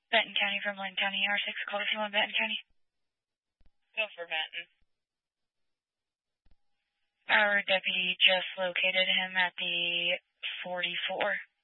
Benton County from Linn County, R6, call if you want Benton County. Go for Benton. Our deputy just located him at the 44.